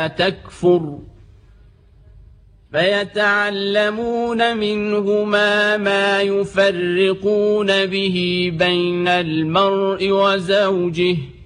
ولا تكفر فيتعلمون منهما ما يفرقون به بين المرء وزوجه